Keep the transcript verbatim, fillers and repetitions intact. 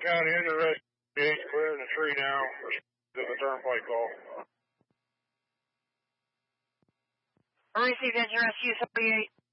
County under rescue, clearing the tree now. To the turnpike call. I received engine rescue thirty-eight.